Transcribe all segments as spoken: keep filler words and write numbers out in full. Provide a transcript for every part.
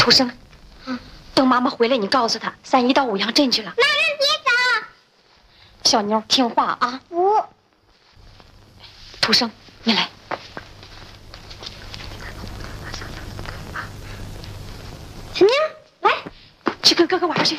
土生，嗯，等妈妈回来，你告诉她，三姨到五阳镇去了。 妈妈别走， 小妞听话啊。 不。 土生，你来。 小妞，来， 去跟哥哥玩去。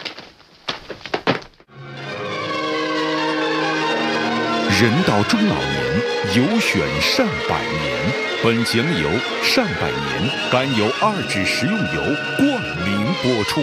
人到中老年，有选善百年。本节目由善百年甘油二酯食用油冠名播出。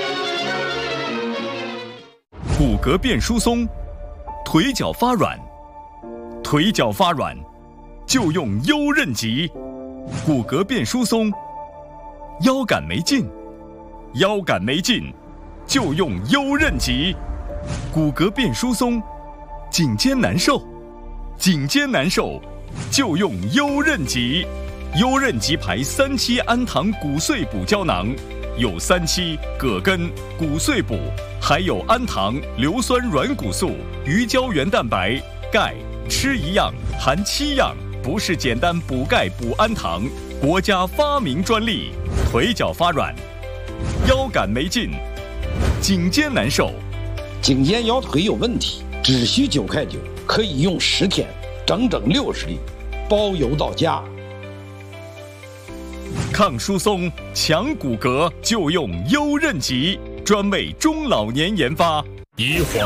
骨骼变疏松，腿脚发软，腿脚发软就用优韧极。骨骼变疏松，腰杆没劲，腰杆没劲就用优韧极。骨骼变疏松，颈肩难受，颈肩难受就用优韧极。优韧极牌三七氨糖骨碎补胶囊，有三七、葛根、骨碎补，还有氨糖、硫酸软骨素、鱼胶原蛋白、钙，吃一样含七样，不是简单补钙补氨糖，国家发明专利。腿脚发软，腰杆没劲，颈肩难受， 颈肩腰腿有问题，只需九块九，可以用十天，整整六十粒，包邮到家。 抗疏松、强骨骼就用优韧极，专为中老年研发。以黄